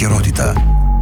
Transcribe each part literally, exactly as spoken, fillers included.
επικαιρότητα.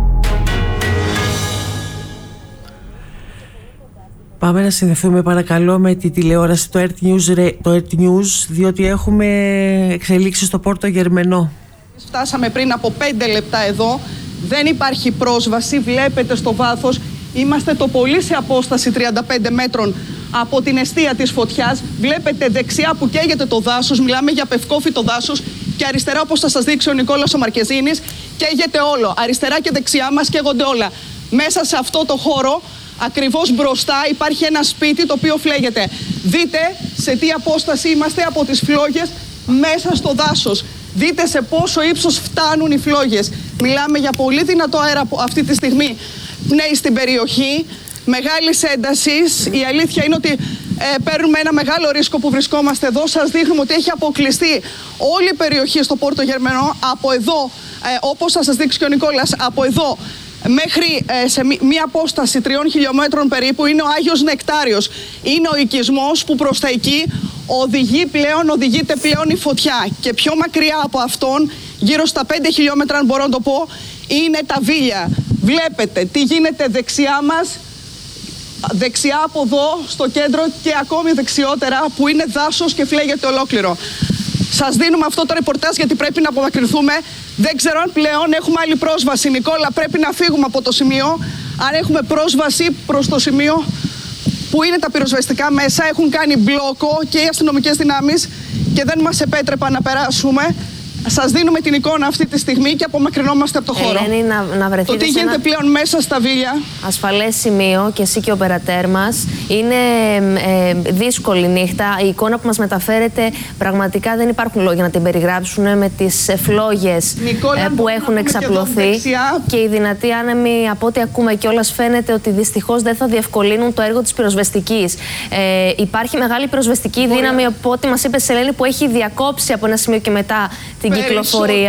Πάμε να συνδεθούμε παρακαλώ με τη τηλεόραση, το Earth News, το Earth News, διότι έχουμε εξελίξεις στο Πόρτο Γερμενό. Φτάσαμε πριν από πέντε λεπτά εδώ, δεν υπάρχει πρόσβαση, βλέπετε στο βάθος, είμαστε το πολύ σε απόσταση τριάντα πέντε μέτρων από την εστία της φωτιάς. Βλέπετε δεξιά που καίγεται το δάσος, μιλάμε για πευκόφυτο δάσος, και αριστερά, όπως θα σας δείξει ο Νικόλας ο Μαρκεζίνης, καίγεται όλο. Αριστερά και δεξιά μας καίγονται όλα. Μέσα σε αυτό το χώρο, ακριβώς μπροστά, υπάρχει ένα σπίτι το οποίο φλέγεται. Δείτε σε τι απόσταση είμαστε από τις φλόγες μέσα στο δάσος. Δείτε σε πόσο ύψος φτάνουν οι φλόγες. Μιλάμε για πολύ δυνατό αέρα που αυτή τη στιγμή πνέει στην περιοχή, μεγάλης έντασης. Η αλήθεια είναι ότι ε, παίρνουμε ένα μεγάλο ρίσκο που βρισκόμαστε εδώ. Σας δείχνουμε ότι έχει αποκλειστεί όλη η περιοχή στο Πόρτο Γερμενό. Από εδώ, ε, όπως θα σας δείξει και ο Νικόλας, από εδώ μέχρι ε, σε μία απόσταση τριών χιλιόμετρων περίπου είναι ο Άγιος Νεκτάριος. Είναι ο οικισμός που προς τα εκεί οδηγεί πλέον, οδηγείται πλέον η φωτιά. Και πιο μακριά από αυτόν, γύρω στα πέντε χιλιόμετρα, αν μπορώ να το πω, είναι τα Βίλια. Βλέπετε τι γίνεται δεξιά μας, δεξιά από εδώ στο κέντρο και ακόμη δεξιότερα που είναι δάσος και φλέγεται ολόκληρο. Σας δίνουμε αυτό το ρεπορτάζ γιατί πρέπει να απομακρυνθούμε. Δεν ξέρω αν πλέον έχουμε άλλη πρόσβαση. Νικόλα, πρέπει να φύγουμε από το σημείο. Αν έχουμε πρόσβαση προς το σημείο που είναι τα πυροσβεστικά μέσα, έχουν κάνει μπλόκο και οι αστυνομικές δυνάμεις και δεν μας επέτρεπαν να περάσουμε. Σας δίνουμε την εικόνα αυτή τη στιγμή και απομακρυνόμαστε από το χώρο. Ελένη, να, να βρεθείτε το τι γίνεται ένα πλέον μέσα στα Βίλια. ασφαλές σημείο και εσύ και ο περατέρ μας. Είναι ε, δύσκολη νύχτα. Η εικόνα που μας μεταφέρετε πραγματικά δεν υπάρχουν λόγια να την περιγράψουν, με τις φλόγες ε, που έχουν εξαπλωθεί. Και οι δυνατοί άνεμοι, από ό,τι ακούμε κιόλας, φαίνεται ότι δυστυχώς δεν θα διευκολύνουν το έργο της πυροσβεστικής. Ε, υπάρχει μεγάλη πυροσβεστική Ωραία. δύναμη, από ό,τι μας είπε Ελένη, που έχει διακόψει από ένα σημείο και μετά την κυκλοφορία.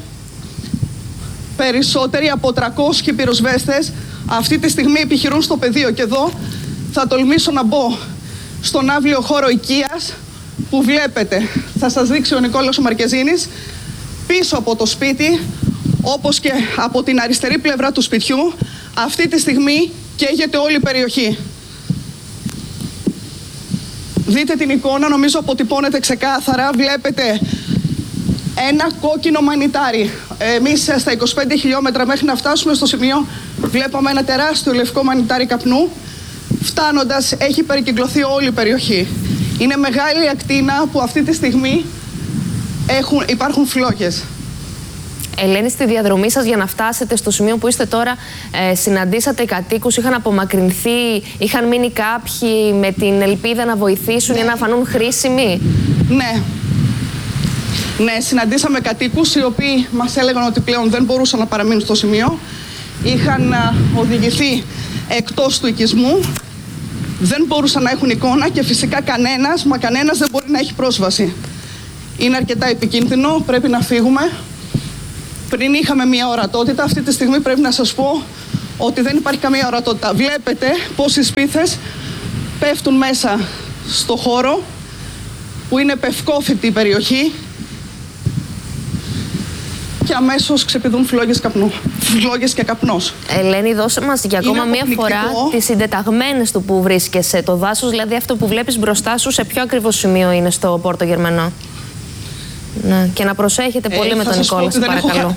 Περισσότεροι από τριακόσιοι πυροσβέστες αυτή τη στιγμή επιχειρούν στο πεδίο. Και εδώ θα τολμήσω να μπω στον αύλιο χώρο οικίας που βλέπετε. Θα σας δείξει ο Νικόλας ο Μαρκεζίνης. Πίσω από το σπίτι, όπως και από την αριστερή πλευρά του σπιτιού, αυτή τη στιγμή καίγεται όλη η περιοχή. Δείτε την εικόνα, νομίζω αποτυπώνεται ξεκάθαρα. Βλέπετε ένα κόκκινο μανιτάρι. Εμείς στα είκοσι πέντε χιλιόμετρα μέχρι να φτάσουμε στο σημείο βλέπαμε ένα τεράστιο λευκό μανιτάρι καπνού. Φτάνοντας έχει περικυκλωθεί όλη η περιοχή. Είναι μεγάλη ακτίνα που αυτή τη στιγμή έχουν, υπάρχουν φλόγες. Ελένη, στη διαδρομή σας για να φτάσετε στο σημείο που είστε τώρα, ε, συναντήσατε κατοίκους, είχαν απομακρυνθεί, είχαν μείνει κάποιοι με την ελπίδα να βοηθήσουν, ναι, ή να φανούν χρήσιμοι? Ναι. Ναι, συναντήσαμε κατοίκους οι οποίοι μας έλεγαν ότι πλέον δεν μπορούσαν να παραμείνουν στο σημείο. Είχαν α, οδηγηθεί εκτός του οικισμού, δεν μπορούσαν να έχουν εικόνα και φυσικά κανένας, μα κανένας δεν μπορεί να έχει πρόσβαση. Είναι αρκετά επικίνδυνο, πρέπει να φύγουμε. Πριν είχαμε μια ορατότητα, αυτή τη στιγμή πρέπει να σας πω ότι δεν υπάρχει καμία ορατότητα. Βλέπετε πως οι σπίθες πέφτουν μέσα στο χώρο που είναι πευκόφυτη η περιοχή και αμέσως ξεπηδούν φλόγες καπνού. Φλόγες και καπνός. Ελένη, δώσε μας για ακόμα μία φορά τις συντεταγμένες του που βρίσκεσαι. Το δάσος, δηλαδή αυτό που βλέπεις μπροστά σου, σε ποιο ακριβώς σημείο είναι στο Πόρτο Γερμενό? Ναι. Και να προσέχετε πολύ ε, με τον Νικόλα, σας παρακαλώ. Έχω...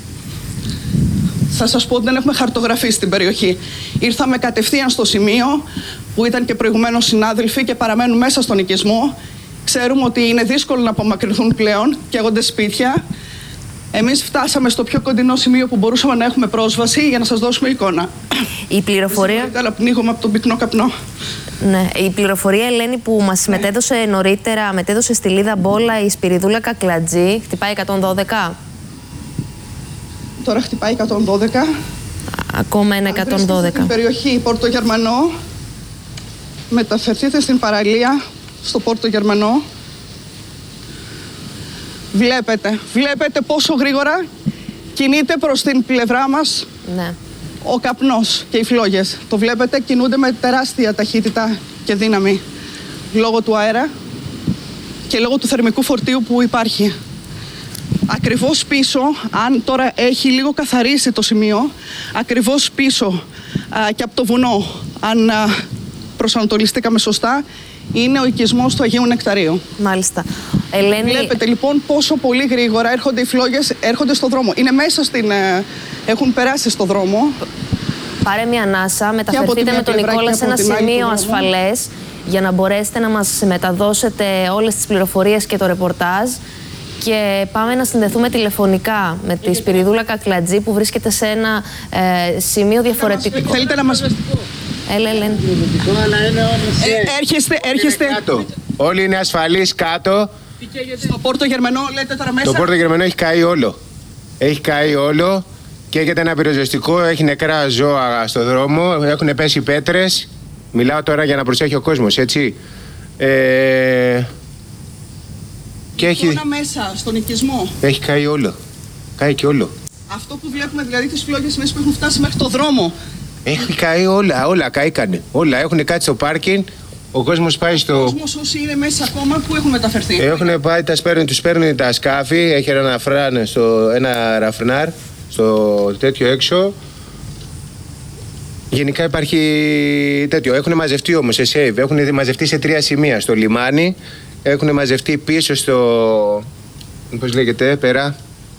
Θα σας πω ότι δεν έχουμε χαρτογραφήσει την περιοχή. Ήρθαμε κατευθείαν στο σημείο που ήταν και προηγουμένως συνάδελφοι και παραμένουν μέσα στον οικισμό. Ξέρουμε ότι είναι δύσκολο να απομακρυνθούν πλέον, καίγονται σπίτια. Εμείς φτάσαμε στο πιο κοντινό σημείο που μπορούσαμε να έχουμε πρόσβαση για να σας δώσουμε εικόνα. Η πληροφορία... Αλλά πνίγομαι από τον πυκνό καπνό. Ναι, η πληροφορία, Ελένη, που μας ναι. μετέδωσε νωρίτερα, μετέδωσε στη Λίδα Μπόλα η Σπυριδούλα Κακλατζή, χτυπάει εκατόν δώδεκα. Τώρα χτυπάει εκατόν δώδεκα. Ακόμα ένα εκατόν δώδεκα. Στην περιοχή Πόρτο Γερμανό, μεταφερθείτε στην παραλία, στο Πόρτο Γερμανό. Βλέπετε, βλέπετε πόσο γρήγορα κινείται προς την πλευρά μας ναι. ο καπνός και οι φλόγες. Το βλέπετε, κινούνται με τεράστια ταχύτητα και δύναμη λόγω του αέρα και λόγω του θερμικού φορτίου που υπάρχει. ακριβώς πίσω, αν τώρα έχει λίγο καθαρίσει το σημείο, ακριβώς πίσω α, και από το βουνό, αν α, προσανατολιστήκαμε σωστά, είναι ο οικισμός του Αγίου Νεκταρίου. Μάλιστα. Ελένη... Βλέπετε λοιπόν πόσο πολύ γρήγορα έρχονται οι φλόγες, έρχονται στο δρόμο. Είναι μέσα στην... Ε, έχουν περάσει στο δρόμο. Πάρε μια ανάσα, μεταφερθείτε με τον Νικόλα σε ένα σημείο ασφαλές για να μπορέσετε να μας μεταδώσετε όλες τις πληροφορίες και το ρεπορτάζ. Και πάμε να συνδεθούμε τηλεφωνικά με τη Σπυριδούλα Κακλατζή που βρίσκεται σε ένα ε, σημείο διαφορετικό. Θέλετε να μας... Έλα, Ελένη. Ε, έρχεστε, έρχεστε. Κάτω. Όλοι είναι ασφαλείς κάτω. Στο Πόρτο Γερμανό, λέτε τώρα μέσα. Το Πόρτο Γερμανό έχει καεί όλο. Έχει καεί όλο και έχετε ένα πυροσβεστικό, έχει νεκρά ζώα στο δρόμο, έχουν πέσει πέτρες. Μιλάω τώρα για να προσέχει ο κόσμος, έτσι. Ε... Και έχει... μέσα, στον οικισμό. Έχει καεί όλο. Καεί και όλο. Αυτό που βλέπουμε, δηλαδή τις φλόγες μέσα που έχουν φτάσει μέχρι το δρόμο. Έχει καεί όλα, όλα καήκανε. Όλα έχουν κάτσει στο πάρκινγκ. Ο κόσμος πάει στο. Ο κόσμος όσοι είναι μέσα ακόμα, που έχουν μεταφερθεί. Έχουν πάει, τα σπέρνουν, τους παίρνουν τα σκάφη. Έχει ένα φράνε στο ένα ραφνάρ, στο τέτοιο έξω. Γενικά υπάρχει τέτοιο. Έχουν μαζευτεί όμως σε save. Έχουν μαζευτεί σε τρία σημεία. Στο λιμάνι. Έχουν μαζευτεί πίσω στο. Πώς λέγεται, πέρα.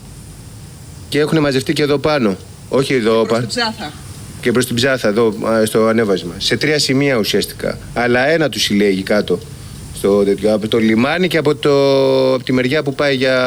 Και έχουν μαζευτεί και εδώ πάνω. Όχι εδώ πάνω. Και προς την Ψάθα, εδώ στο ανέβασμα. Σε τρία σημεία ουσιαστικά. Αλλά ένα του συλλέγει κάτω. Στο, τέτοιο, από το λιμάνι και από, το, από τη μεριά που πάει για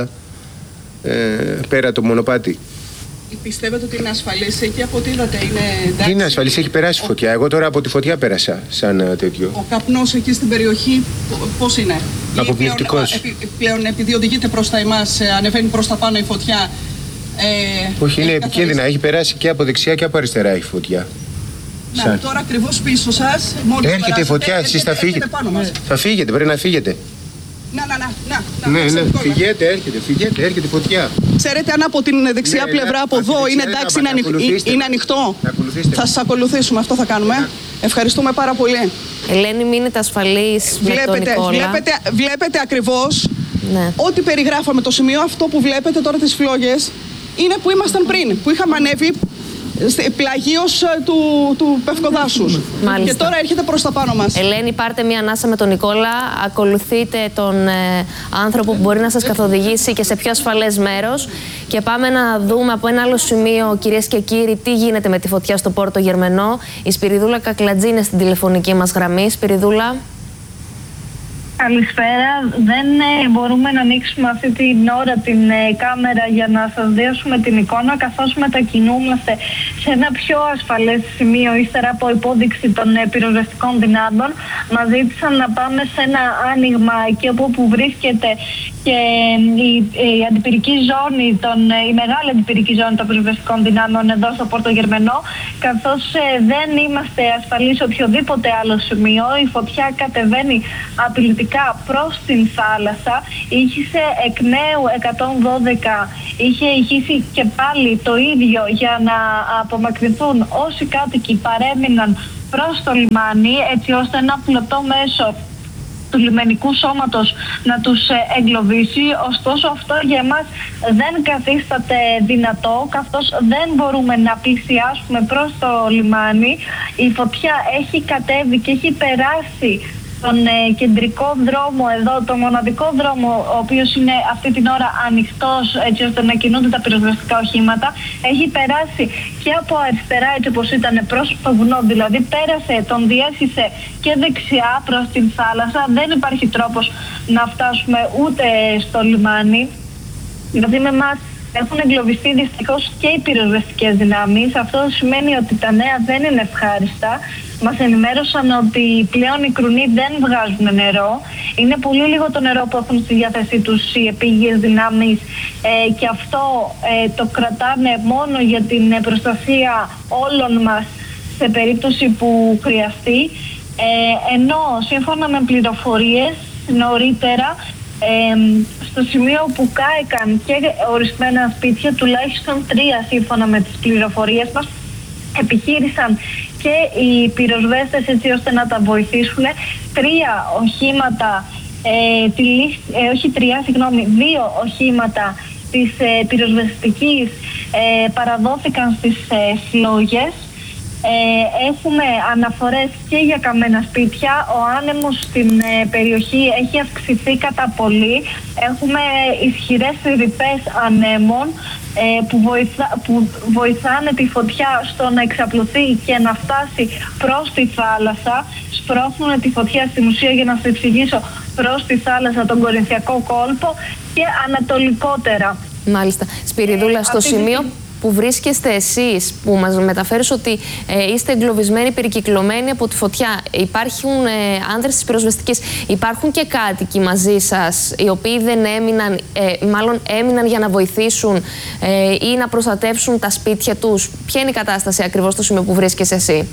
ε, πέρα το μονοπάτι. Πιστεύετε ότι είναι ασφαλής εκεί από ό,τι είδατε? Είναι εντάξει? Είναι ασφαλής, έχει περάσει ο... φωτιά. Εγώ τώρα από τη φωτιά πέρασα σαν τέτοιο. Ο καπνός εκεί στην περιοχή πώς είναι? Αποπληκτικός. Πλέον, πλέον επειδή οδηγείται προς τα εμάς, ανεβαίνει προς τα πάνω η φωτιά. Ε, Όχι, είναι επικίνδυνα. Έχει περάσει και από δεξιά και από αριστερά η φωτιά. Να, σαν... τώρα ακριβώς πίσω σας. Έρχεται η φωτιά, εσείς θα φύγετε. Θα φύγετε, πρέπει να φύγετε. Να, να, να, να, ναι, ναι, φυγέτε, έρχεται, φυγέτε, έρχεται η φωτιά. Ξέρετε αν από την δεξιά ναι, πλευρά, από εδώ, είναι εντάξει, είναι, ανοιχ... είναι ανοιχτό. Θα σας ακολουθήσουμε, αυτό θα κάνουμε. Ναι. Ευχαριστούμε πάρα πολύ. Ελένη, μείνετε ασφαλείς με τον Νικόλα. Βλέπετε, βλέπετε ακριβώς ναι. ό,τι περιγράφαμε. Το σημείο αυτό που βλέπετε τώρα τις φλόγες είναι που ήμασταν πριν, που είχαμε ανέβει πλαγίως του, του Πευκοδάσους. Μάλιστα. Και τώρα έρχεται προς τα πάνω μας. Ελένη, πάρτε μία ανάσα με τον Νικόλα. Ακολουθείτε τον ε, άνθρωπο που μπορεί να σας καθοδηγήσει και σε πιο ασφαλές μέρος. Και πάμε να δούμε από ένα άλλο σημείο, κυρίες και κύριοι, τι γίνεται με τη φωτιά στο Πόρτο Γερμανό. Η Σπυριδούλα Κακλατζή είναι στην τηλεφωνική μας γραμμή. Σπυριδούλα. Καλησπέρα. Δεν ε, μπορούμε να ανοίξουμε αυτή την ώρα την ε, κάμερα για να σας δώσουμε την εικόνα, καθώς μετακινούμαστε σε ένα πιο ασφαλές σημείο ύστερα από υπόδειξη των ε, πυροσβεστικών δυνάμεων. Μας ζήτησαν να πάμε σε ένα άνοιγμα εκεί όπου βρίσκεται και η, η αντιπυρική ζώνη, των, η μεγάλη αντιπυρική ζώνη των πυροσβεστικών δυνάμεων εδώ στο Πόρτο Γερμανό, καθώς ε, δεν είμαστε ασφαλείς σε οποιοδήποτε άλλο σημείο. Η φωτιά κατεβαίνει απειλητικά προς την θάλασσα, ήχησε εκ νέου εκατόν δώδεκα, είχε ηχήσει και πάλι το ίδιο για να απομακρυνθούν όσοι κάτοικοι παρέμειναν προς το λιμάνι, έτσι ώστε ένα πλωτό μέσο του λιμενικού σώματος να τους εγκλωβίσει. Ωστόσο αυτό για εμάς δεν καθίσταται δυνατό, καθώς δεν μπορούμε να πλησιάσουμε προς το λιμάνι. Η φωτιά έχει κατέβει και έχει περάσει τον ε, κεντρικό δρόμο εδώ, το μοναδικό δρόμο ο οποίος είναι αυτή την ώρα ανοιχτός έτσι ώστε να κινούνται τα πυροσβεστικά οχήματα. Έχει περάσει και από αριστερά έτσι όπως ήταν προς το βουνό, δηλαδή πέρασε, τον διέσχισε και δεξιά προς την θάλασσα. Δεν υπάρχει τρόπος να φτάσουμε ούτε στο λιμάνι. Δηλαδή με εμάς έχουν εγκλωβιστεί δυστυχώς και οι πυροσβεστικές δυνάμεις. Αυτό σημαίνει ότι τα νέα δεν είναι ευχάριστα. Μας ενημέρωσαν ότι πλέον οι κρουνοί δεν βγάζουν νερό. Είναι πολύ λίγο το νερό που έχουν στη διάθεσή τους οι επίγειες δυνάμεις ε, και αυτό ε, το κρατάνε μόνο για την προστασία όλων μας σε περίπτωση που χρειαστεί. Ε, ενώ σύμφωνα με πληροφορίες νωρίτερα ε, στο σημείο που κάηκαν και ορισμένα σπίτια, τουλάχιστον τρία σύμφωνα με τις πληροφορίες μας, επιχείρησαν και οι πυροσβέστες έτσι ώστε να τα βοηθήσουν. Τρία οχήματα ε, τη, ε, όχι τρία, συγγνώμη, δύο οχήματα της ε, πυροσβεστικής ε, παραδόθηκαν στις ε, φλόγες. Ε, έχουμε αναφορές και για καμένα σπίτια. Ο άνεμος στην ε, περιοχή έχει αυξηθεί κατά πολύ. Έχουμε ισχυρές ρηπές ανέμων ε, που, βοηθά, που βοηθάνε τη φωτιά στο να εξαπλωθεί και να φτάσει προς τη θάλασσα. Σπρώχνουν τη φωτιά στην ουσία, για να σας εξηγήσω, προς τη θάλασσα, τον Κορινθιακό κόλπο και ανατολικότερα. Μάλιστα. Σπυριδούλα, ε, στο σημείο που βρίσκεστε εσείς, που μας μεταφέρεις ότι ε, είστε εγκλωβισμένοι, περικυκλωμένοι από τη φωτιά, υπάρχουν ε, άνδρες της πυροσβεστικής, υπάρχουν και κάτοικοι μαζί σας, οι οποίοι δεν έμειναν, ε, μάλλον έμειναν για να βοηθήσουν ε, ή να προστατεύσουν τα σπίτια τους? Ποια είναι η κατάσταση ακριβώς στο σημείο που βρίσκεσαι εσύ?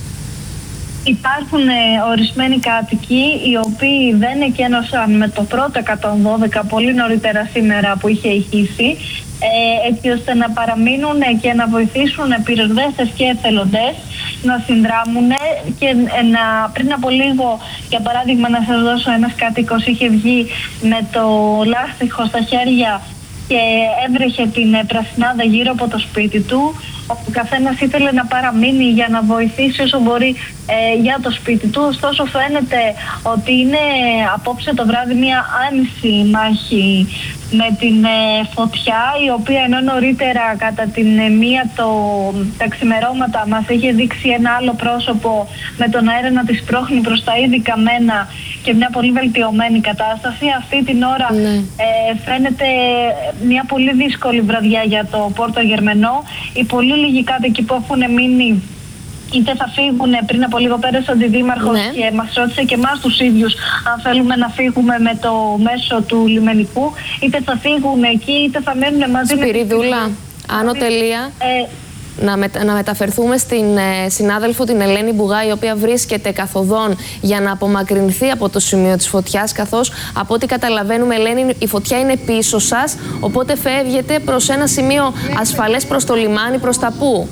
Υπάρχουν ε, ορισμένοι κάτοικοι οι οποίοι δεν εκένωσαν με το πρώτο εκατόν δώδεκα πολύ νωρίτερα σήμερα που είχε ηχήσει, ε, έτσι ώστε να παραμείνουν και να βοηθήσουν πυροσβέστες και εθελοντές να συνδράμουν και ε, να, πριν από λίγο, για παράδειγμα, να σας δώσω, ένας κάτοικος είχε βγει με το λάστιχο στα χέρια και έβρεχε την πρασινάδα γύρω από το σπίτι του. Ο καθένας ήθελε να παραμείνει για να βοηθήσει όσο μπορεί ε, για το σπίτι του. Ωστόσο φαίνεται ότι είναι απόψε το βράδυ μια άνηση μάχη με την ε, φωτιά, η οποία ενώ νωρίτερα κατά την ε, μία το, τα ξημερώματα μας είχε δείξει ένα άλλο πρόσωπο με τον αέρα να τη σπρώχνει προς τα ήδη καμένα και μια πολύ βελτιωμένη κατάσταση. Αυτή την ώρα ναι. ε, φαίνεται μια πολύ δύσκολη βραδιά για το Πόρτο Γερμενό. Οι πολύ λίγοι κάτοικοι που έχουν μείνει είτε θα φύγουν, πριν από λίγο πέρασε ο αντιδήμαρχος ναι. και μας ρώτησε και εμάς τους ίδιους αν θέλουμε να φύγουμε με το μέσο του λιμενικού, είτε θα φύγουν εκεί είτε θα μένουν μαζί. Σπυριδούλα, με... Άνω τελεία. Ε, Να, με, να μεταφερθούμε στην ε, συνάδελφο την Ελένη Μπουγά, η οποία βρίσκεται καθοδόν για να απομακρυνθεί από το σημείο της φωτιάς, καθώς από ό,τι καταλαβαίνουμε, Ελένη, η φωτιά είναι πίσω σας, οπότε φεύγετε προς ένα σημείο ασφαλές, προς το λιμάνι, προς τα πού?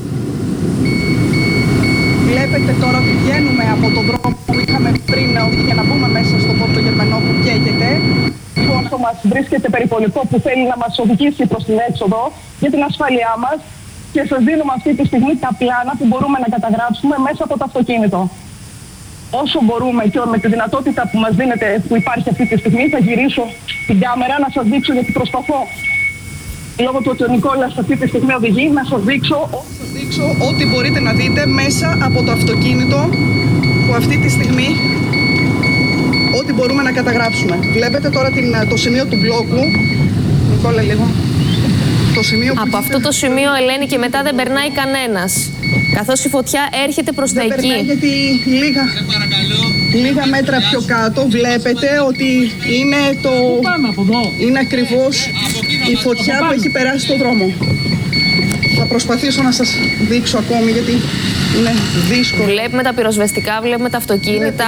Βλέπετε τώρα ότι βγαίνουμε από τον δρόμο που είχαμε πριν για να μπούμε μέσα στο Πόρτο Γερμενό που καίγεται. Όσο μας βρίσκεται περιπολικό που θέλει να μας οδηγήσει προς την έξοδο για την ασφάλειά μας, και σας δίνουμε αυτή τη στιγμή τα πλάνα που μπορούμε να καταγράψουμε μέσα από το αυτοκίνητο. Όσο μπορούμε και με τη δυνατότητα που μας δίνεται, που υπάρχει αυτή τη στιγμή, θα γυρίσω την κάμερα να σας δείξω, γιατί προσπαθώ, λόγω του ότι ο Νικόλας αυτή τη στιγμή οδηγεί, να σας δείξω, σας δείξω ό,τι μπορείτε να δείτε μέσα από το αυτοκίνητο που αυτή τη στιγμή ό,τι μπορούμε να καταγράψουμε. Βλέπετε τώρα την, το σημείο του μπλόκου. Νικόλα, λίγο. Το σημείο από αυτό το σημείο, Ελένη, και μετά δεν περνάει κανένας, καθώς η φωτιά έρχεται προς τα εκεί. Δεν περνάει γιατί λίγα, λίγα μέτρα πιο κάτω βλέπετε ότι είναι, το, είναι ακριβώς η φωτιά που έχει περάσει στον δρόμο. Θα προσπαθήσω να σας δείξω ακόμη γιατί είναι δύσκολο. Βλέπουμε τα πυροσβεστικά, βλέπουμε τα αυτοκίνητα.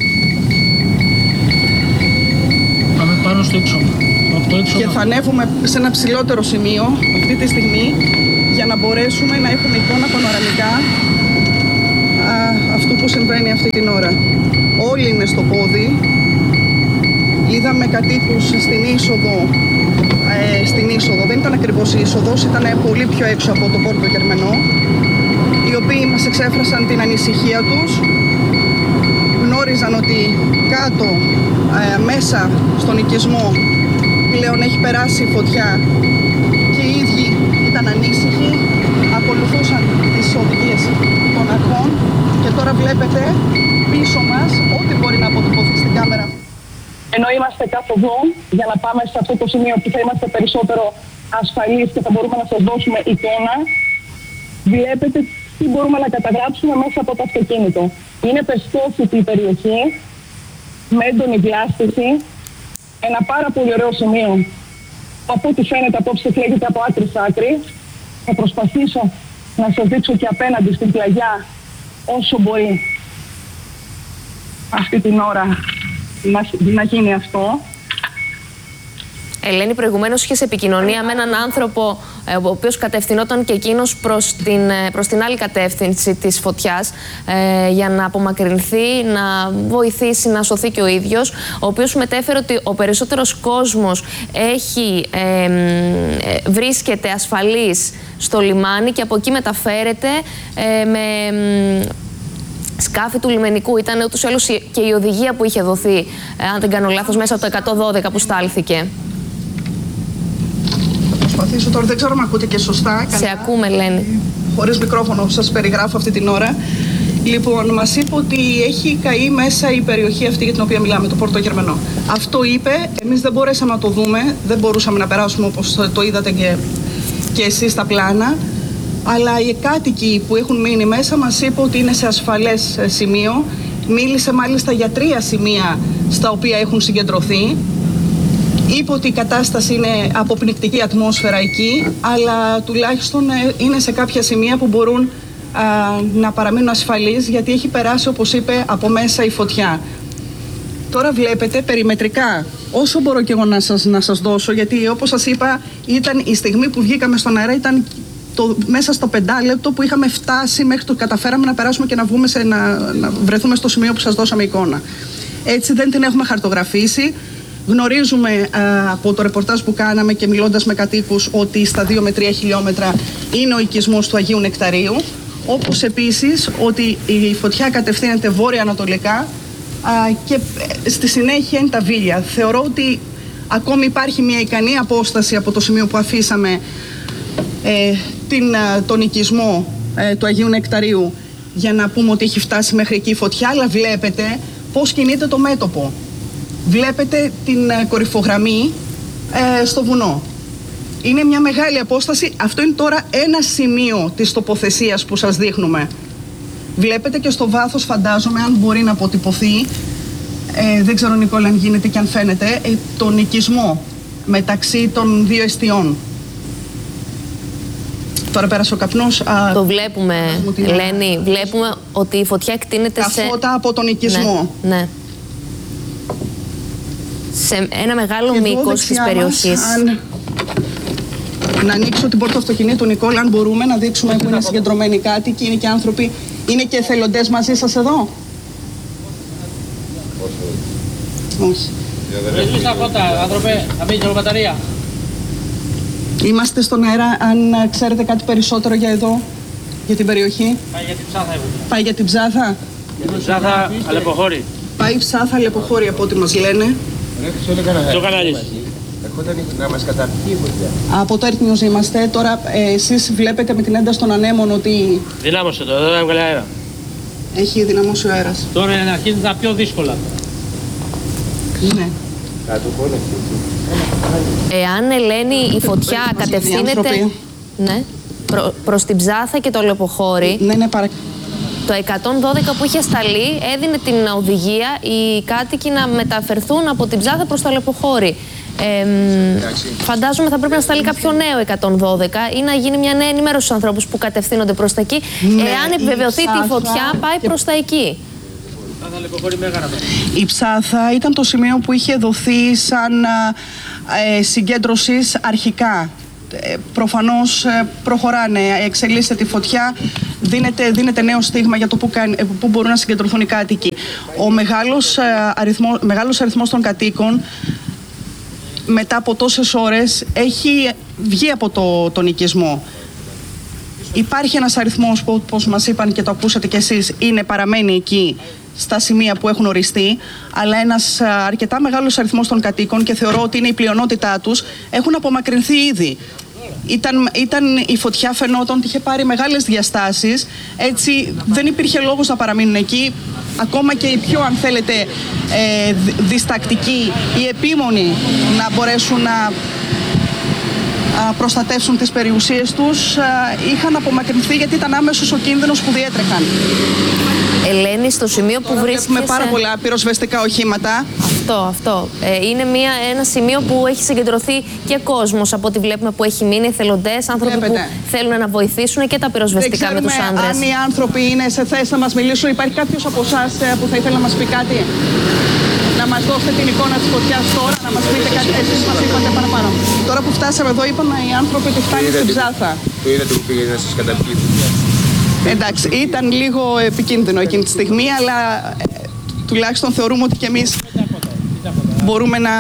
Πάμε πάνω στο έξω. Και θα ανέβουμε σε ένα ψηλότερο σημείο αυτή τη στιγμή για να μπορέσουμε να έχουμε εικόνα πανοραμικά α, αυτού που συμβαίνει αυτή την ώρα. Όλοι είναι στο πόδι. Είδαμε κατοίκους στην είσοδο. Ε, στην είσοδο. Δεν ήταν ακριβώς η είσοδος, ήταν πολύ πιο έξω από το Πόρτο Γερμενό, οι οποίοι μας εξέφρασαν την ανησυχία τους. Γνώριζαν ότι κάτω, ε, μέσα στον οικισμό, πλέον έχει περάσει η φωτιά και οι ίδιοι ήταν ανήσυχοι, ακολουθούσαν τις οδηγίες των αρχών και τώρα βλέπετε πίσω μας ό,τι μπορεί να αποτυπωθεί στην κάμερα. Ενώ είμαστε καθοδόν για να πάμε σε αυτό το σημείο που θα είμαστε περισσότερο ασφαλείς και θα μπορούμε να σας δώσουμε εικόνα, βλέπετε τι μπορούμε να καταγράψουμε μέσα από το αυτοκίνητο. Είναι πεσκόσιτη η περιοχή, με έντονη διάσταση. Ένα πάρα πολύ ωραίο σημείο, από ό,τι φαίνεται απόψε φλέγεται από άκρη σ' άκρη. Θα προσπαθήσω να σας δείξω και απέναντι στην πλαγιά όσο μπορεί αυτή την ώρα να, να γίνει αυτό. Ελένη, προηγουμένως είχες επικοινωνία με έναν άνθρωπο ε, ο οποίος κατευθυνόταν και εκείνος προς την, προς την άλλη κατεύθυνση της φωτιάς ε, για να απομακρυνθεί, να βοηθήσει, να σωθεί και ο ίδιος, ο οποίος μετέφερε ότι ο περισσότερος κόσμος έχει, ε, ε, βρίσκεται ασφαλής στο λιμάνι και από εκεί μεταφέρεται ε, με ε, σκάφη του λιμενικού. Ήταν ούτως ή άλλως και η οδηγία που είχε δοθεί, ε, αν δεν κάνω λάθος, μέσα από το εκατόν δώδεκα που στάλθηκε. Θα προσπαθήσω τώρα, δεν ξέρω αν ακούτε και σωστά. Σε καλά. Ακούμε, Ελένη. Χωρίς μικρόφωνο σας περιγράφω αυτή την ώρα. Λοιπόν, μας είπε ότι έχει καεί μέσα η περιοχή αυτή για την οποία μιλάμε, το Πόρτο Γερμανό. Αυτό είπε, εμείς δεν μπορέσαμε να το δούμε, δεν μπορούσαμε να περάσουμε όπως το είδατε και, και εσείς στα πλάνα. Αλλά οι κάτοικοι που έχουν μείνει μέσα μας είπε ότι είναι σε ασφαλές σημείο. Μίλησε μάλιστα για τρία σημεία στα οποία έχουν συγκεντρωθεί. Είπε ότι η κατάσταση είναι αποπνικτική ατμόσφαιρα εκεί, αλλά τουλάχιστον είναι σε κάποια σημεία που μπορούν α, να παραμείνουν ασφαλείς, γιατί έχει περάσει, όπως είπε, από μέσα η φωτιά. Τώρα βλέπετε περιμετρικά, όσο μπορώ και εγώ να σας, να σας δώσω, γιατί όπως σας είπα, ήταν η στιγμή που βγήκαμε στον αέρα, ήταν το, μέσα στο πεντάλεπτο που είχαμε φτάσει μέχρι το καταφέραμε να περάσουμε και να, βγούμε σε, να, να βρεθούμε στο σημείο που σας δώσαμε εικόνα. Έτσι δεν την έχουμε χαρτογραφήσει. Γνωρίζουμε α, από το ρεπορτάζ που κάναμε και μιλώντας με κατοίκους ότι στα δύο με τρία χιλιόμετρα είναι ο οικισμός του Αγίου Νεκταρίου. Όπως επίσης ότι η φωτιά κατευθύνεται βόρεια-ανατολικά α, και στη συνέχεια είναι τα Βίλια. Θεωρώ ότι ακόμη υπάρχει μια ικανή απόσταση από το σημείο που αφήσαμε ε, την, α, τον οικισμό ε, του Αγίου Νεκταρίου για να πούμε ότι έχει φτάσει μέχρι εκεί η φωτιά, αλλά βλέπετε πώς κινείται το μέτωπο. Βλέπετε την ε, κορυφογραμμή ε, στο βουνό. Είναι μια μεγάλη απόσταση. Αυτό είναι τώρα ένα σημείο της τοποθεσίας που σας δείχνουμε. Βλέπετε και στο βάθος, φαντάζομαι, αν μπορεί να αποτυπωθεί, ε, δεν ξέρω Νικόλα αν γίνεται και αν φαίνεται, ε, τον οικισμό μεταξύ των δύο εστιών. Τώρα πέρασε ο καπνός. Α, το βλέπουμε, Ελένη. Βλέπουμε ότι η φωτιά εκτείνεται σε... Τα φώτα από τον οικισμό. Ναι, ναι. Σε ένα μεγάλο μήκος της περιοχής. Αν... Να ανοίξω την πόρτα αυτοκινήτου, Νικόλα, αν μπορούμε να δείξουμε που είναι συγκεντρωμένοι κάτοικοι, είναι και άνθρωποι. Είναι και εθελοντές μαζί σας εδώ? Όχι. Είμαστε στον αέρα, αν ξέρετε κάτι περισσότερο για εδώ, για την περιοχή. Πάει για την Ψάθα. Πάει για την Ψάθα. Για την Ψάθα, Αλεποχώρη. Πάει Ψάθα, Αλεποχώρη από ό,τι μας λένε. Το κανάλι. Να μας καταπιεί η φωτιά. Από το Earth News είμαστε. Τώρα ε, εσείς βλέπετε με την ένταση των ανέμων ότι... Δυνάμωσε το, εδώ έβγαλε αέρα. Έχει δυναμώσει ο αέρας. Τώρα είναι να αρχίζει τα πιο δύσκολα. Ναι. Εάν, Ελένη, η φωτιά κατευθύνεται ναι, προ, προς την Ψάθα και το Αλεποχώρη, ναι, ναι, παρα... το εκατόν δώδεκα που είχε σταλεί έδινε την οδηγία οι κάτοικοι να μεταφερθούν από την Ψάθα προς το Αλεποχώρη. Ε, φαντάζομαι θα πρέπει να σταλεί κάποιο νέο εκατόν δώδεκα ή να γίνει μια νέα ενημέρωση στους ανθρώπους που κατευθύνονται προς τα εκεί. Ναι, εάν επιβεβαιωθεί η φωτιά, πάει και... προς τα εκεί. Η Ψάθα ήταν το σημείο που είχε δοθεί σαν ε, συγκέντρωσης αρχικά. Ε, προφανώς ε, προχωράνε, εξελίσσεται τη φωτιά, δίνεται, δίνεται νέο στίγμα για το που, ε, που μπορούν να συγκεντρωθούν οι κάτοικοι. Ο μεγάλος, ε, αριθμό, μεγάλος αριθμός των κατοίκων μετά από τόσες ώρες έχει βγει από το, τον οικισμό. Υπάρχει ένας αριθμός που, όπως μας είπαν και το ακούσατε κι εσείς, είναι παραμένει εκεί στα σημεία που έχουν οριστεί, αλλά ένας αρκετά μεγάλος αριθμός των κατοίκων, και θεωρώ ότι είναι η πλειονότητά τους, έχουν απομακρυνθεί ήδη. Ήταν, ήταν, η φωτιά φαινόταν ότι είχε πάρει μεγάλες διαστάσεις, έτσι δεν υπήρχε λόγος να παραμείνουν εκεί. Ακόμα και οι πιο, αν θέλετε, ε, διστακτικοί, οι επίμονοι να μπορέσουν να προστατεύσουν τις περιουσίες τους, είχαν απομακρυνθεί γιατί ήταν άμεσος ο κίνδυνος που διέτρεχαν. Ελένη, στο σημείο που βρίσκεσαι... Έχουμε πάρα πολλά πυροσβεστικά οχήματα. Αυτό, αυτό. Ε, είναι μια, ένα σημείο που έχει συγκεντρωθεί και κόσμος, από ό,τι βλέπουμε, που έχει μείνει, εθελοντές, άνθρωποι Βλέπετε. που θέλουν να βοηθήσουν, και τα πυροσβεστικά με τους άντρες. Αν οι άνθρωποι είναι σε θέση να μας μιλήσουν, υπάρχει κάποιος από εσάς που θα ήθελε να μας πει κάτι? να μας δώσετε την εικόνα της φωτιάς τώρα, να μας πείτε κάτι, εσείς μας είπατε παραπάνω. Τώρα που φτάσαμε εδώ είπαν οι άνθρωποι ότι φτάνει στην Ψάθα. Το είδατε που πήγε να σας καταπιεί. Εντάξει, ήταν λίγο επικίνδυνο εκείνη τη στιγμή, αλλά ε, τουλάχιστον θεωρούμε ότι και εμείς μπορούμε να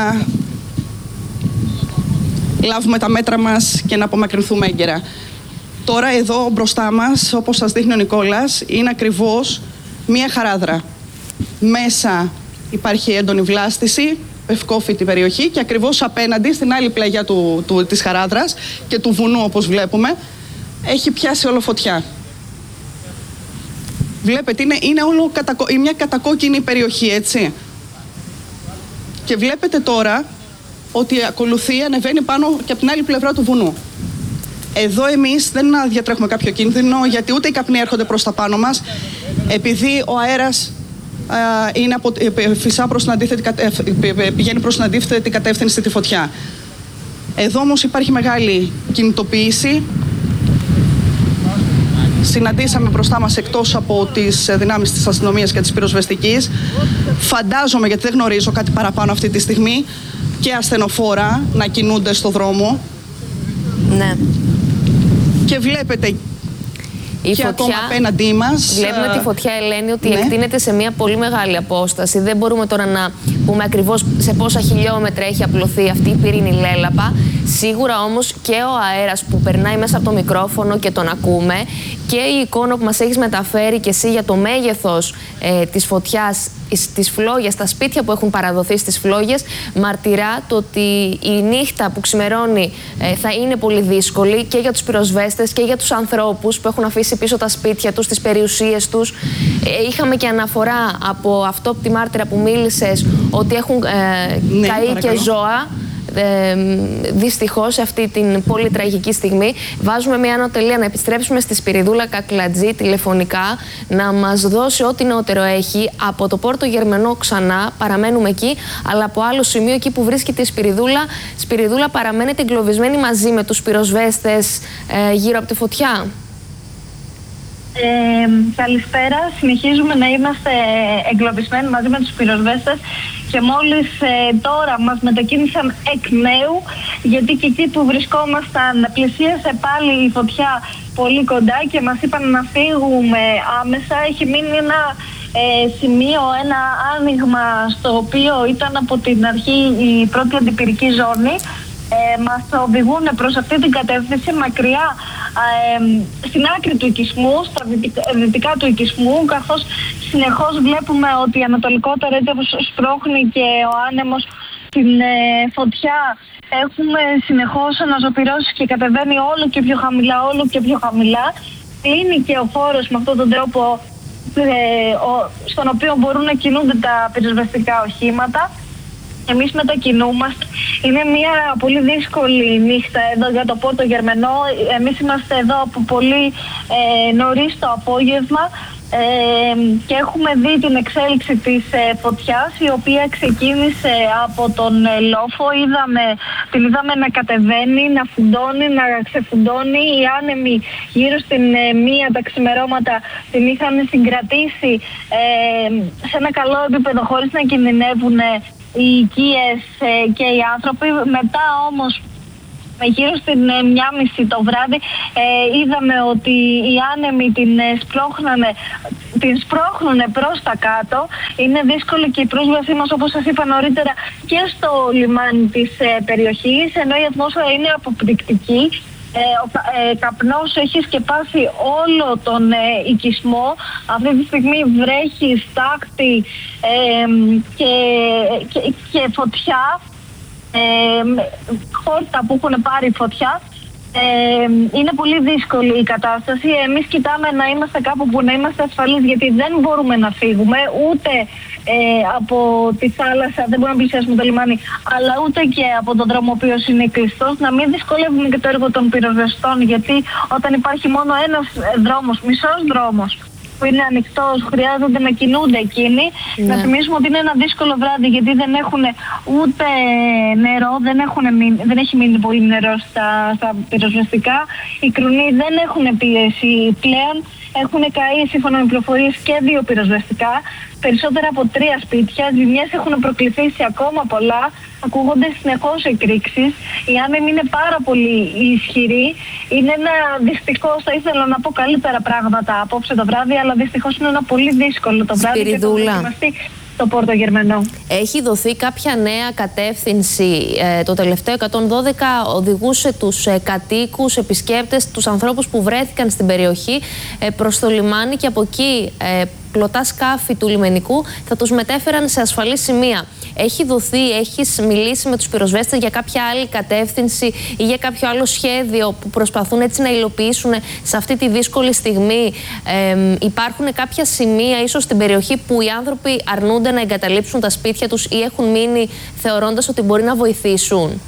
λάβουμε τα μέτρα μας και να απομακρυνθούμε έγκαιρα. Τώρα εδώ μπροστά μας, όπως σας δείχνει ο Νικόλας, είναι ακριβώς μία χαράδρα. Μέσα υπάρχει έντονη βλάστηση, ευκόφητη περιοχή και ακριβώς απέναντι, στην άλλη πλαγιά του, του, της χαράδρας και του βουνού όπως βλέπουμε, έχει πιάσει όλο φωτιά. Βλέπετε, είναι, είναι όλο κατακο... μια κατακόκκινη περιοχή, έτσι. Και βλέπετε τώρα ότι ακολουθεί, ανεβαίνει πάνω και από την άλλη πλευρά του βουνού. Εδώ εμείς δεν διατρέχουμε κάποιο κίνδυνο, γιατί ούτε οι καπνοί έρχονται προς τα πάνω μας, επειδή ο αέρας α, είναι από, φυσά προς την αντίθετη, πηγαίνει προς την αντίθετη κατεύθυνση τη φωτιά. Εδώ όμως υπάρχει μεγάλη κινητοποίηση. Συναντήσαμε μπροστά μας, εκτός από τις δυνάμεις της αστυνομίας και της πυροσβεστικής, φαντάζομαι, γιατί δεν γνωρίζω κάτι παραπάνω αυτή τη στιγμή, και ασθενοφόρα να κινούνται στο δρόμο. Ναι. Και βλέπετε η και φωτιά, ακόμα απέναντί μας. Βλέπουμε τη φωτιά, Ελένη, ότι ναι. εκτείνεται σε μια πολύ μεγάλη απόσταση. Δεν μπορούμε τώρα να πούμε ακριβώς σε πόσα χιλιόμετρα έχει απλωθεί αυτή η πυρήνη λέλαπα. Σίγουρα όμως και ο αέρας που περνάει μέσα από το μικρόφωνο και τον ακούμε, και η εικόνα που μας έχεις μεταφέρει και εσύ για το μέγεθος ε, της φωτιάς, στις φλόγες, τα σπίτια που έχουν παραδοθεί στις φλόγες, μαρτυρά το ότι η νύχτα που ξημερώνει ε, θα είναι πολύ δύσκολη και για τους πυροσβέστες και για τους ανθρώπους που έχουν αφήσει πίσω τα σπίτια τους, τις περιουσίες τους. Ε, είχαμε και αναφορά από αυτόπτη μάρτυρα που μίλησες ότι έχουν ε, ναι, καεί παρακαλώ. και ζώα. Ε, δυστυχώς σε αυτή την πολύ τραγική στιγμή βάζουμε μια ανωτελεία να επιστρέψουμε στη Σπυριδούλα Κακλατζή τηλεφωνικά να μας δώσει ό,τι νεότερο έχει από το Πόρτο Γερμενό. Ξανά παραμένουμε εκεί, αλλά από άλλο σημείο εκεί που βρίσκεται η Σπυριδούλα. Σπυριδούλα, παραμένετε εγκλωβισμένοι μαζί με τους πυροσβέστες ε, γύρω από τη φωτιά? Ε, καλησπέρα. Συνεχίζουμε να είμαστε εγκλωβισμένοι μαζί με τους πυροσβέστες και μόλις ε, τώρα μας μετακίνησαν εκ νέου, γιατί και εκεί που βρισκόμασταν πλησίασε πάλι η φωτιά πολύ κοντά και μας είπαν να φύγουμε άμεσα. Έχει μείνει ένα ε, σημείο, ένα άνοιγμα στο οποίο ήταν από την αρχή η πρώτη αντιπυρική ζώνη. Ε, μας οδηγούν προς αυτή την κατεύθυνση, μακριά ε, στην άκρη του οικισμού, στα δυτικά, δυτικά του οικισμού, καθώς συνεχώς βλέπουμε ότι ανατολικότερα, έτσι όπως σπρώχνει και ο άνεμος την ε, φωτιά, έχουμε συνεχώς αναζωπυρώσεις και κατεβαίνει όλο και πιο χαμηλά, όλο και πιο χαμηλά. Είναι και ο χώρος με αυτόν τον τρόπο ε, ο, στον οποίο μπορούν να κινούνται τα πυροσβεστικά οχήματα. Εμείς μετακινούμαστε. Είναι μια πολύ δύσκολη νύχτα εδώ για το Πόρτο Γερμενό. Εμείς είμαστε εδώ από πολύ ε, νωρίς το απόγευμα ε, και έχουμε δει την εξέλιξη της ε, φωτιάς, η οποία ξεκίνησε από τον ε, λόφο. Είδαμε, την είδαμε να κατεβαίνει, να φουντώνει, να ξεφουντώνει. Οι άνεμοι γύρω στην ε, μία τα ξημερώματα την είχαν συγκρατήσει ε, σε ένα καλό επίπεδο χωρίς να κινδυνεύουν οι οικίες ε, και οι άνθρωποι. Μετά όμως γύρω στην ε, μία και μισή το βράδυ ε, είδαμε ότι οι άνεμοι την ε, σπρώχνανε, την σπρώχνουνε προς τα κάτω. Είναι δύσκολη και η πρόσβασή μας, όπως σας είπα νωρίτερα, και στο λιμάνι της ε, περιοχής, ενώ η ατμόσφαιρα είναι αποπληκτική. Ε, ο ε, καπνός έχει σκεπάσει όλο τον ε, οικισμό. Αυτή τη στιγμή βρέχει, στάχτη ε, και, και, και φωτιά, ε, χόρτα που έχουν πάρει φωτιά. Ε, είναι πολύ δύσκολη η κατάσταση. Εμείς κοιτάμε να είμαστε κάπου που να είμαστε ασφαλείς, γιατί δεν μπορούμε να φύγουμε ούτε ε, από τη θάλασσα, δεν μπορούμε να πλησιάσουμε το λιμάνι, αλλά ούτε και από τον δρόμο ο οποίος είναι κλειστός. Να μην δυσκολεύουμε και το έργο των πυροσβεστών, γιατί όταν υπάρχει μόνο ένας δρόμος, μισός δρόμος που είναι ανοιχτός, χρειάζονται να κινούνται εκείνοι. Ναι. Να θυμίσουμε ότι είναι ένα δύσκολο βράδυ, γιατί δεν έχουν ούτε νερό, δεν, έχουν μείνει, δεν έχει μείνει πολύ νερό στα, στα πυροσβεστικά. Οι κρουνοί δεν έχουν πίεση πλέον. Έχουν καεί, σύμφωνα με πληροφορίες, και δύο πυροσβεστικά. Περισσότερα από τρία σπίτια. Ζημιές έχουν προκληθεί σε ακόμα πολλά. Ακούγονται συνεχώς εκρήξεις. Η άνεμη είναι πάρα πολύ ισχυρή. Είναι ένα, δυστυχώς, θα ήθελα να πω καλύτερα πράγματα απόψε το βράδυ, αλλά δυστυχώς είναι ένα πολύ δύσκολο το βράδυ. Σπυριδούλα. Το Πόρτο Γερμενό. Έχει δοθεί κάποια νέα κατεύθυνση. Ε, το τελευταίο εκατόν δώδεκα οδηγούσε τους ε, κατοίκους, επισκέπτες, τους ανθρώπους που βρέθηκαν στην περιοχή ε, προς το λιμάνι και από εκεί ε, πλωτά σκάφη του λιμενικού θα τους μετέφεραν σε ασφαλή σημεία. Έχει δοθεί, έχεις μιλήσει με τους πυροσβέστες για κάποια άλλη κατεύθυνση ή για κάποιο άλλο σχέδιο που προσπαθούν έτσι να υλοποιήσουν σε αυτή τη δύσκολη στιγμή? Ε, υπάρχουν κάποια σημεία ίσως στην περιοχή που οι άνθρωποι αρνούνται να εγκαταλείψουν τα σπίτια τους ή έχουν μείνει θεωρώντας ότι μπορεί να βοηθήσουν?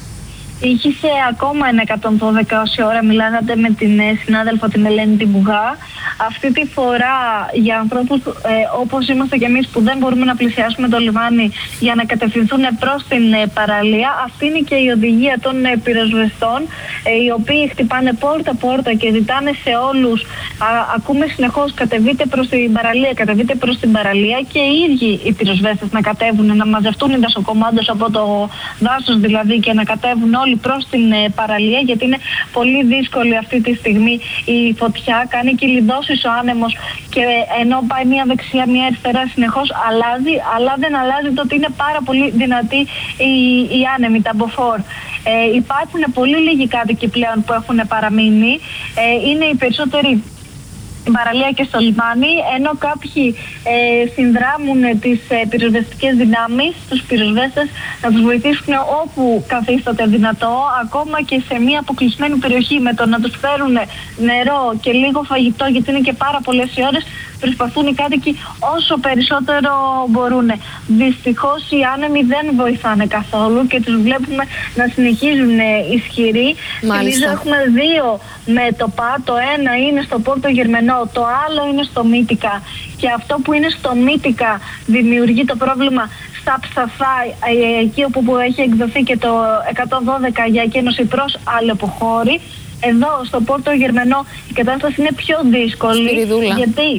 Ήχησε ακόμα ένα εκατόν δώδεκα όση ώρα μιλάγατε με την συνάδελφο την Ελένη την Μπουγά. Αυτή τη φορά για ανθρώπους ε, όπως είμαστε κι εμείς που δεν μπορούμε να πλησιάσουμε το λιμάνι για να κατευθυνθούν προς την ε, παραλία, αυτή είναι και η οδηγία των ε, πυροσβεστών, ε, οι οποίοι χτυπάνε πόρτα-πόρτα και ζητάνε σε όλους. Α, ακούμε συνεχώς κατεβείτε προς την παραλία, κατεβείτε προς την παραλία, και οι ίδιοι οι πυροσβέστες να κατέβουν, να μαζευτούν οι δασοκομάντες από το δάσος δηλαδή και να κατέβουν όλοι προς την ε, παραλία, γιατί είναι πολύ δύσκολη αυτή τη στιγμή η φωτιά. Κάνει κυλιδώσεις ο άνεμος και ενώ πάει μία δεξιά, μία αριστερά, συνεχώς αλλάζει, αλλά δεν αλλάζει το ότι είναι πάρα πολύ δυνατή η, η άνεμη, τα μποφόρ. Ε, υπάρχουν πολύ λίγοι κάτοικοι πλέον που έχουν παραμείνει. Ε, είναι οι περισσότεροι στην παραλία και στο λιμάνι, ενώ κάποιοι ε, συνδράμουν τις ε, πυροσβεστικές δυνάμεις, τους πυροσβέστες, να τους βοηθήσουν όπου καθίσταται δυνατό, ακόμα και σε μια αποκλεισμένη περιοχή, με το να τους φέρουν νερό και λίγο φαγητό, γιατί είναι και πάρα πολλές οι ώρες, προσπαθούν οι κάτοικοι όσο περισσότερο μπορούν. Δυστυχώς οι άνεμοι δεν βοηθάνε καθόλου και τους βλέπουμε να συνεχίζουν ισχυροί. Θυμίζω έχουμε δύο μέτωπα, το ένα είναι στο Πόρτο Γερμενό, το άλλο είναι στο Μύτικα. Και αυτό που είναι στο Μύτικα δημιουργεί το πρόβλημα στα Ψαθά, εκεί όπου έχει εκδοθεί και το εκατόν δώδεκα για εκένωση προς Αλεποχώρη. Εδώ στο Πόρτο Γερμενό η κατάσταση είναι πιο δύσκολη. Σπυριδούλα. Γιατί...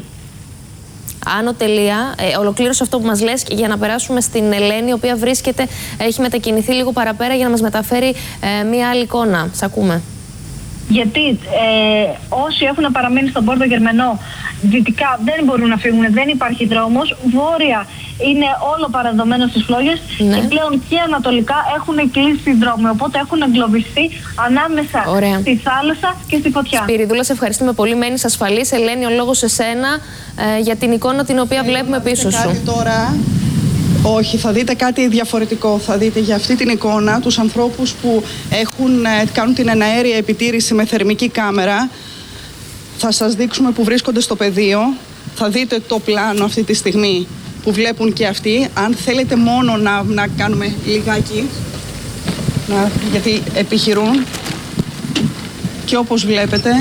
Άνω τελεία, ε, ολοκλήρωσε αυτό που μας λες για να περάσουμε στην Ελένη, η οποία βρίσκεται, έχει μετακινηθεί λίγο παραπέρα για να μας μεταφέρει ε, μία άλλη εικόνα. Σ' ακούμε. Γιατί ε, όσοι έχουν παραμείνει στον Πόρτο Γερμενό δυτικά δεν μπορούν να φύγουν, δεν υπάρχει δρόμος. Βόρεια είναι όλο παραδομένο στις φλόγες, ναι. Και πλέον και ανατολικά έχουν κλείσει δρόμοι. Οπότε έχουν εγκλωβιστεί ανάμεσα Ωραία. Στη θάλασσα και στη φωτιά. Σπυριδούλα, σε ευχαριστούμε πολύ. Μένεις ασφαλής. Ελένη, ο λόγος σε σένα ε, για την εικόνα την οποία Θέλω βλέπουμε πίσω σου. Τώρα. Όχι, θα δείτε κάτι διαφορετικό. Θα δείτε για αυτή την εικόνα τους ανθρώπους που έχουν, κάνουν την εναέρια επιτήρηση με θερμική κάμερα. Θα σας δείξουμε που βρίσκονται στο πεδίο. Θα δείτε το πλάνο αυτή τη στιγμή που βλέπουν και αυτοί. Αν θέλετε μόνο να, να κάνουμε λιγάκι, να, γιατί επιχειρούν. Και όπως βλέπετε,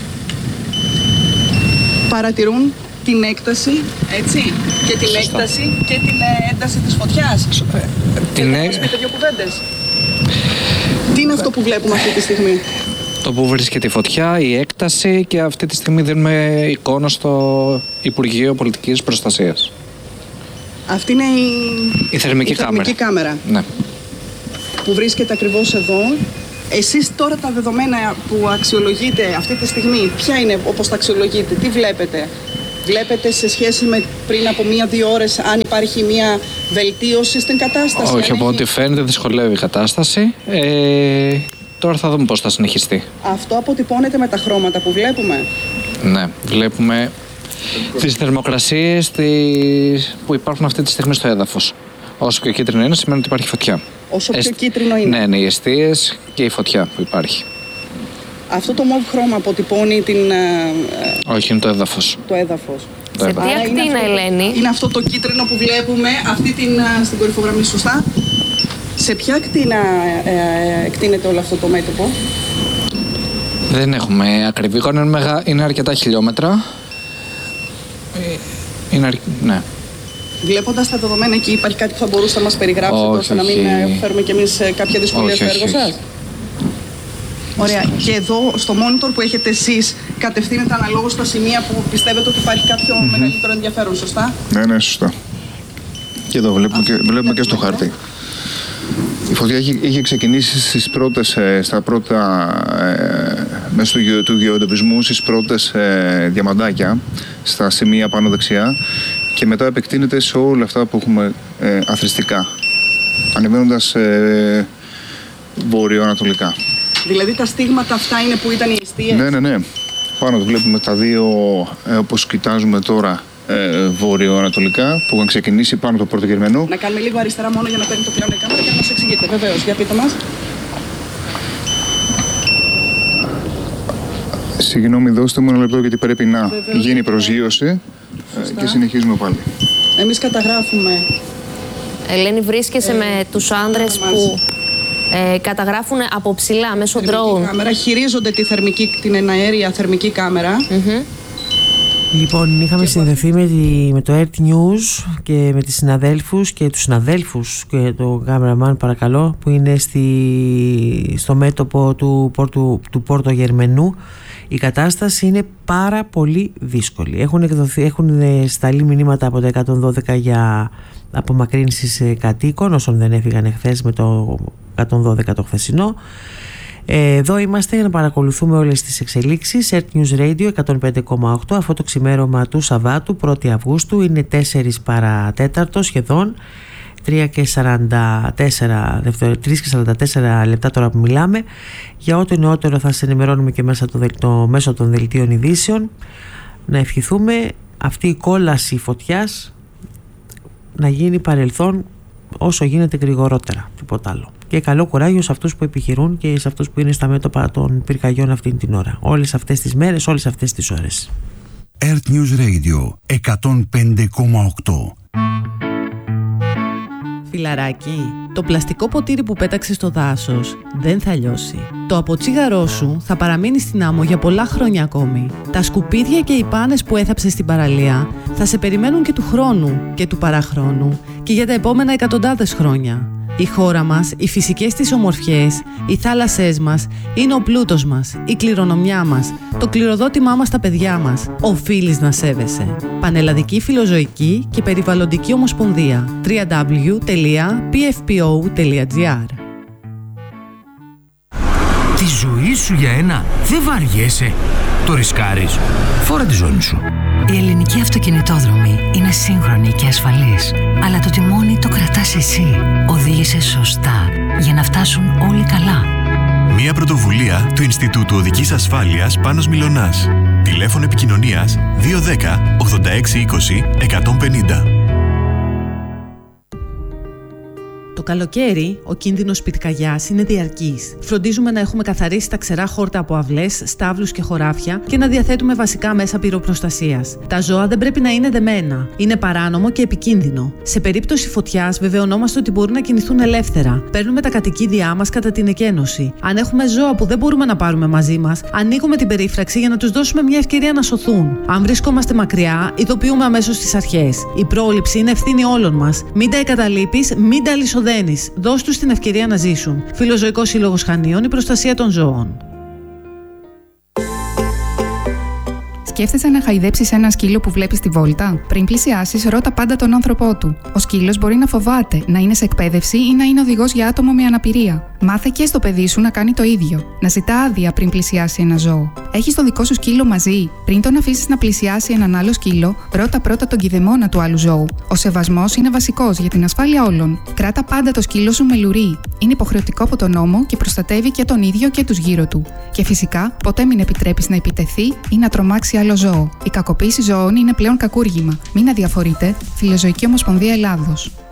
παρατηρούν την έκταση, έτσι, και την Σωστά. έκταση και την ε, ένταση της φωτιάς. Ε, την ε... μας πείτε δύο κουβέντες. Τι είναι αυτό που βλέπουμε αυτή τη στιγμή? Το που βρίσκεται η φωτιά, η έκταση, και αυτή τη στιγμή δίνουμε εικόνα στο Υπουργείο Πολιτικής Προστασίας. Αυτή είναι η, η θερμική, η θερμική κάμερα. κάμερα. Ναι. Που βρίσκεται ακριβώς εδώ. Εσείς τώρα τα δεδομένα που αξιολογείτε αυτή τη στιγμή, ποια είναι όπως τα αξιολογείτε, τι βλέπετε? Βλέπετε σε σχέση με πριν από μία-δύο ώρες αν υπάρχει μία βελτίωση στην κατάσταση? Όχι, από ό,τι φαίνεται δυσκολεύει η κατάσταση. Ε, τώρα θα δούμε πώς θα συνεχιστεί. Αυτό αποτυπώνεται με τα χρώματα που βλέπουμε. Ναι, βλέπουμε τις θερμοκρασίες που υπάρχουν αυτή τη στιγμή στο έδαφος. Όσο πιο κίτρινο είναι, σημαίνει ότι υπάρχει φωτιά. Όσο πιο Εσ... κίτρινο είναι. Ναι, ναι, οι εστίες και η φωτιά που υπάρχει. Αυτό το μοβ χρώμα αποτυπώνει την... Όχι, είναι το έδαφος. Το έδαφος. Σε τι ακτίνα, Ελένη? Είναι αυτό το κίτρινο που βλέπουμε, αυτή την, στην κορυφογραμμή, σωστά. Σε ποια ακτίνα ε, εκτείνεται όλο αυτό το μέτωπο? Δεν έχουμε ακριβή εικόνα, είναι, μεγα... είναι αρκετά χιλιόμετρα. Είναι αρ... ναι. Βλέποντας τα δεδομένα εκεί, υπάρχει κάτι που θα μπορούσατε να μας περιγράψετε, ώστε να μην φέρουμε κι εμείς κάποια δυσκολία όχι, στο έργο όχι, σας? Ωραία. Και εδώ στο monitor που έχετε εσείς κατευθύνεται αναλόγως στα σημεία που πιστεύετε ότι υπάρχει κάποιο mm-hmm. μεγαλύτερο ενδιαφέρον, σωστά? Ναι, ναι, σωστά. Και εδώ βλέπουμε, και, βλέπουμε και στο χάρτη. Η φωτιά είχε, είχε ξεκινήσει στις πρώτες, στα πρώτα, ε, μέσω του, του γεωντοπισμού, στις πρώτες ε, διαμαντάκια, στα σημεία πάνω δεξιά, και μετά επεκτείνεται σε όλα αυτά που έχουμε ε, αθροιστικά, ανεβαίνοντας ε, βορειοανατολικά. Δηλαδή τα στίγματα αυτά είναι που ήταν οι εστίες? Ναι, ναι, ναι. Πάνω το βλέπουμε τα δύο, ε, όπως κοιτάζουμε τώρα, ε, βόρειο-ανατολικά, που είχαν ξεκινήσει πάνω το πρώτο Γερμανού. Να κάνουμε λίγο αριστερά μόνο για να παίρνει το πλάνο η κάμερα και να μας εξηγείτε. Βεβαίως, για πείτε μας. Συγγνώμη, δώστε μου ένα λεπτό, γιατί πρέπει να Βεβαίως, γίνει προσγείωση και συνεχίζουμε πάλι. Εμείς καταγράφουμε. Ελένη, βρίσκεσαι ε, με τους άνδρες που ε, καταγράφουν από ψηλά μέσω drone. Κάμερα, χειρίζονται τη θερμική, την εναέρια θερμική κάμερα. Mm-hmm. Λοιπόν, είχαμε και συνδεθεί με, τη, με το Earth News και με τις συναδέλφους και τους συναδέλφους και το cameraman, παρακαλώ, που είναι στη, στο μέτωπο του Πόρτου, του Πόρτο Γερμανού. Η κατάσταση είναι πάρα πολύ δύσκολη. Έχουν, εκδοθεί, έχουν σταλεί μηνύματα από το εκατόν δώδεκα για απομακρύνσεις κατοίκων όσων δεν έφυγαν εχθές με το εκατόν δώδεκα το χθεσινό. Εδώ είμαστε για να παρακολουθούμε όλες τις εξελίξεις. Earth News Radio εκατόν πέντε κόμμα οκτώ. Αυτό το ξημέρωμα του Σαββάτου πρώτη Αυγούστου είναι τέσσερα παρά τέταρτο σχεδόν, τρία και σαράντα τέσσερα λεπτά τώρα που μιλάμε. Για ό,τι νεότερο θα σας ενημερώνουμε και μέσα το, το μέσω των δελτίων ειδήσεων. Να ευχηθούμε αυτή η κόλαση φωτιάς να γίνει παρελθόν όσο γίνεται γρηγορότερα, τίποτα άλλο. Και καλό κουράγιο σε αυτούς που επιχειρούν και σε αυτούς που είναι στα μέτωπα των πυρκαγιών αυτήν την ώρα. Όλες αυτές τις μέρες, όλες αυτές τις ώρες. Earth News Radio εκατόν πέντε κόμμα οκτώ. Φιλαράκι, το πλαστικό ποτήρι που πέταξε στο δάσος δεν θα λιώσει. Το αποτσίγαρό σου θα παραμείνει στην άμμο για πολλά χρόνια ακόμη. Τα σκουπίδια και οι πάνες που έθαψες στην παραλία θα σε περιμένουν και του χρόνου και του παραχρόνου και για τα επόμενα εκατοντάδες χρόνια. Η χώρα μας, οι φυσικές της ομορφιές, οι θάλασσές μας είναι ο πλούτος μας, η κληρονομιά μας, το κληροδότημά μας στα παιδιά μας. Οφείλεις να σέβεσαι. Πανελλαδική Φιλοζωική και Περιβαλλοντική Ομοσπονδία. double-u double-u double-u τελεία πι εφ πι ο τελεία τζι άρ. Τη ζωή σου για ένα δεν βαριέσαι. Το ρισκάρεις. Φόρα τη ζώνη σου. Η ελληνική αυτοκινητόδρομη είναι σύγχρονη και ασφαλής, αλλά το τιμόνι το κρατάς εσύ. Οδήγησε σωστά για να φτάσουν όλοι καλά. Μια πρωτοβουλία του Ινστιτούτου Οδικής Ασφάλειας Πάνος Μιλωνάς. Τηλέφωνο επικοινωνίας δύο ένα μηδέν ογδόντα έξι είκοσι εκατόν πενήντα. Το καλοκαίρι, ο κίνδυνος πυρκαγιάς είναι διαρκής. Φροντίζουμε να έχουμε καθαρίσει τα ξερά χόρτα από αυλές, στάβλους και χωράφια και να διαθέτουμε βασικά μέσα πυροπροστασίας. Τα ζώα δεν πρέπει να είναι δεμένα. Είναι παράνομο και επικίνδυνο. Σε περίπτωση φωτιάς, βεβαιωνόμαστε ότι μπορούν να κινηθούν ελεύθερα. Παίρνουμε τα κατοικίδια μας κατά την εκένωση. Αν έχουμε ζώα που δεν μπορούμε να πάρουμε μαζί μας, ανοίγουμε την περίφραξη για να τους δώσουμε μια ευκαιρία να σωθούν. Αν βρισκόμαστε μακριά, ειδοποιούμε αμέσως τις αρχές. Η πρόληψη είναι ευθύνη όλων μας. Μην τα εγκαταλείπεις, μην τα αλυσοδένεις. Δώσ' τους την ευκαιρία να ζήσουν. Φιλοζωικός Σύλλογος Χανίων, η προστασία των ζώων. Σκέφτεσαι να χαϊδέψεις ένα σκύλο που βλέπεις στη βόλτα? Πριν πλησιάσεις, ρώτα πάντα τον άνθρωπό του. Ο σκύλος μπορεί να φοβάται, να είναι σε εκπαίδευση ή να είναι οδηγός για άτομο με αναπηρία. Μάθε και στο παιδί σου να κάνει το ίδιο. Να ζητά άδεια πριν πλησιάσει ένα ζώο. Έχεις το δικό σου σκύλο μαζί? Πριν τον αφήσεις να πλησιάσει έναν άλλο σκύλο, ρώτα πρώτα τον κηδεμόνα του άλλου ζώου. Ο σεβασμός είναι βασικός για την ασφάλεια όλων. Κράτα πάντα το σκύλο σου με λουρί. Είναι υποχρεωτικό από τον νόμο και προστατεύει και τον ίδιο και τους γύρω του. Και φυσικά, ποτέ μην επιτρέπεις να επιτεθεί ή να τρομάξει άλλο ζώο. Η κακοποίηση ζώων είναι πλέον κακούργημα. Μην αδιαφορείτε. Φιλοζωική Ομοσπονδία Ελλάδος.